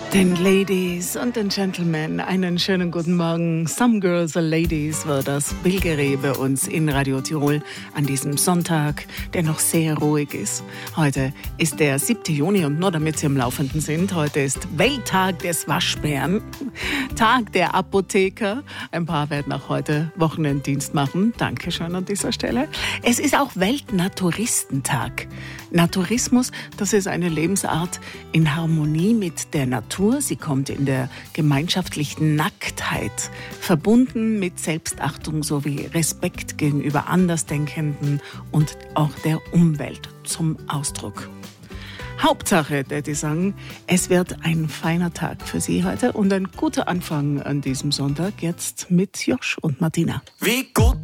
Den Ladies und den Gentlemen einen schönen guten Morgen. Some Girls are Ladies war das Bilderreh bei uns in Radio Tirol an diesem Sonntag, der noch sehr ruhig ist. Heute ist der 7. Juni und nur damit Sie am Laufenden sind, heute ist Welttag des Waschbären, Tag der Apotheker. Ein paar werden auch heute Wochenenddienst machen. Dankeschön an dieser Stelle. Es ist auch Weltnaturistentag. Naturismus, das ist eine Lebensart in Harmonie mit der Natur. Sie kommt in der gemeinschaftlichen Nacktheit, verbunden mit Selbstachtung sowie Respekt gegenüber Andersdenkenden und auch der Umwelt zum Ausdruck. Hauptsache, würde ich sagen, es wird ein feiner Tag für Sie heute und ein guter Anfang an diesem Sonntag jetzt mit Josh und Martina. Wie gut